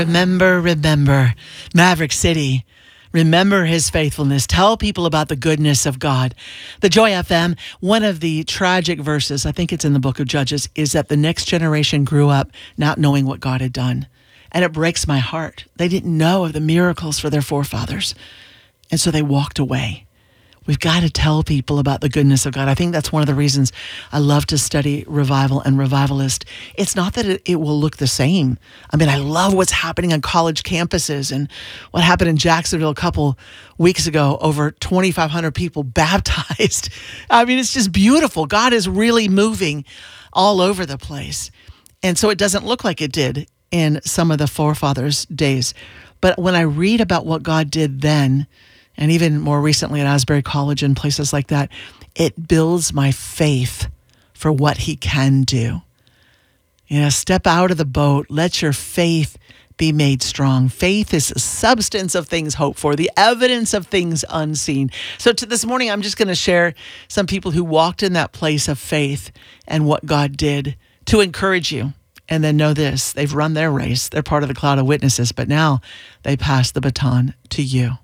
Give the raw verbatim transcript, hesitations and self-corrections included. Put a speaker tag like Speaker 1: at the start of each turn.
Speaker 1: Remember, remember, Maverick City. Remember his faithfulness. Tell people about the goodness of God. The Joy F M, one of the tragic verses, I think it's in the book of Judges, is that the next generation grew up not knowing what God had done. And it breaks my heart. They didn't know of the miracles for their forefathers. And so they walked away. We've got to tell people about the goodness of God. I think that's one of the reasons I love to study revival and revivalist. It's not that it, it will look the same. I mean, I love what's happening on college campuses and what happened in Jacksonville a couple weeks ago, over twenty-five hundred people baptized. I mean, it's just beautiful. God is really moving all over the place. And so it doesn't look like it did in some of the forefathers' days. But when I read about what God did then, and even more recently at Asbury College and places like that, it builds my faith for what he can do. You know, step out of the boat. Let your faith be made strong. Faith is the substance of things hoped for, the evidence of things unseen. So to this morning, I'm just going to share some people who walked in that place of faith and what God did to encourage you. And then know this, they've run their race. They're part of the cloud of witnesses, but now they pass the baton to you.